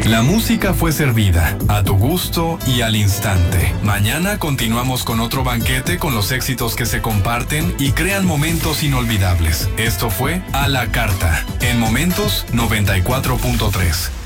La música fue servida, a tu gusto y al instante. Mañana continuamos con otro banquete con los éxitos que se comparten y crean momentos inolvidables. Esto fue A la Carta, en Momentos 94.3.